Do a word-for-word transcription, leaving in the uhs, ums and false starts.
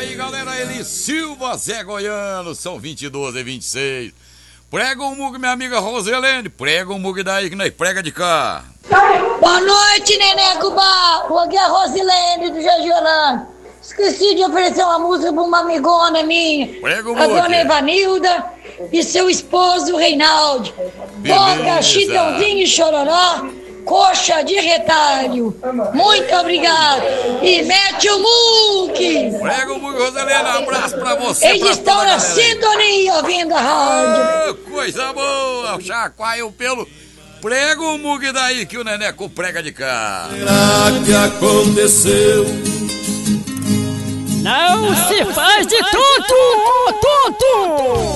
aí, galera, Eli Silva, Zé Goiano, são vinte e doze e vinte e seis. Prega um mug, minha amiga Roselene, prega um mug daí que nós prega de cá. Boa noite, Neneco Barro, aqui é a Rosilene do Jagiolândia. Esqueci de oferecer uma música pra uma amigona minha, prega um a mug. dona Evanilda e seu esposo Reinaldo. Toca Chitãozinho e Chororó, coxa de retalho. Muito obrigado. E mete o muque. Prega o mug, Roselene, um abraço pra você. Eles pra estão toda a na galera aí. sintonia ouvindo a rádio. Oh, coisa boa, chacoalha o pelo. Prega o mug daí que o Neneco prega de cá. Será que aconteceu? Não se faz de tonto, tonto!